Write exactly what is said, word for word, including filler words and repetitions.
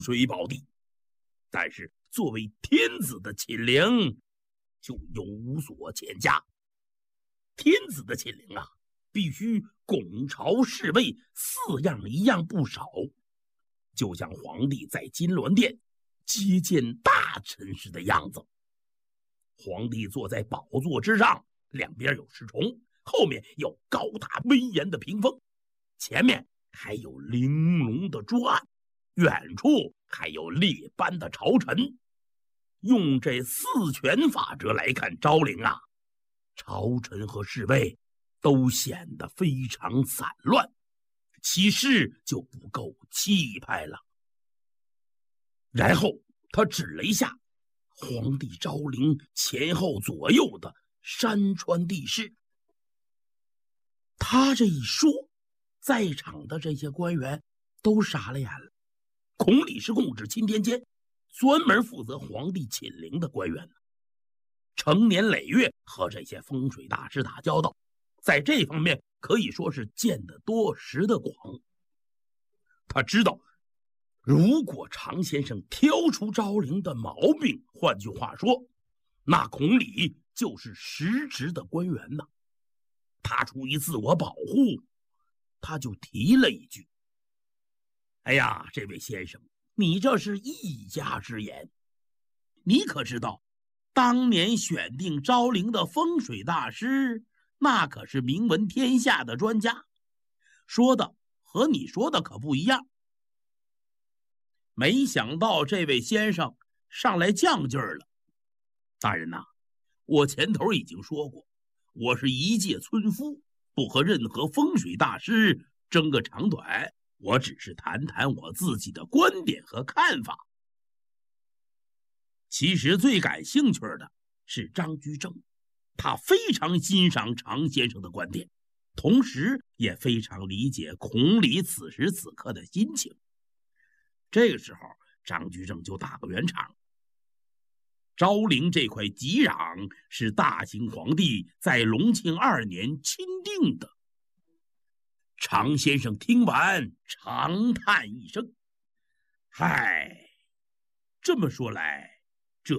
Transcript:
水宝地，但是作为天子的亲陵，就有所欠佳。天子的亲陵啊，必须拱朝侍卫四样一样不少，就像皇帝在金銮殿接见大臣时的样子。皇帝坐在宝座之上，两边有侍从，后面有高大威严的屏风，前面还有玲珑的桌案，远处还有列班的朝臣。用这四权法则来看昭陵啊，朝臣和侍卫都显得非常散乱，其势就不够气派了。然后他指了一下皇帝昭陵前后左右的山川地势。他这一说，在场的这些官员都傻了眼了。孔李是共指钦天监，专门负责皇帝寝陵的官员，成年累月和这些风水大师打交道，在这方面可以说是见得多识得广。他知道，如果常先生挑出昭陵的毛病，换句话说，那孔李就是实职的官员呐。他出于自我保护，他就提了一句：哎呀，这位先生，你这是一家之言。你可知道，当年选定昭陵的风水大师，那可是名闻天下的专家，说的和你说的可不一样。没想到这位先生上来犟劲儿了。大人呐、啊，我前头已经说过，我是一介村夫，不和任何风水大师争个长短，我只是谈谈我自己的观点和看法。其实最感兴趣的是张居正，他非常欣赏常先生的观点，同时也非常理解孔李此时此刻的心情。这个时候，张居正就打个圆场。昭陵这块吉壤是大清皇帝在隆庆二年钦定的。常先生听完长叹一声：“嗨，这么说来，